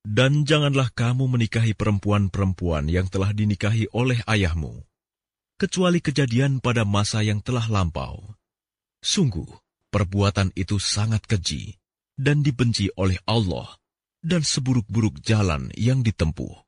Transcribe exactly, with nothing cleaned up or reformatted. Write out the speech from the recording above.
Dan janganlah kamu menikahi perempuan-perempuan yang telah dinikahi oleh ayahmu, kecuali kejadian pada masa yang telah lampau. Sungguh, perbuatan itu sangat keji dan dibenci oleh Allah, dan seburuk-buruk jalan yang ditempuh.